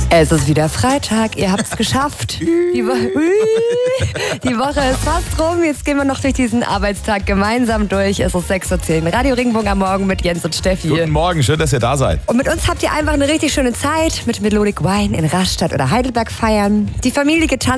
Es ist wieder Freitag, ihr habt's geschafft. Die Woche ist fast rum, jetzt gehen wir noch durch diesen Arbeitstag gemeinsam durch. Es ist 6:10 Uhr. Radio Regenbogen am Morgen mit Jens und Steffi. Guten Morgen, schön, dass ihr da seid. Und mit uns habt ihr einfach eine richtig schöne Zeit mit Melodic Wine in Rastatt oder Heidelberg feiern. Die Familie getanzt.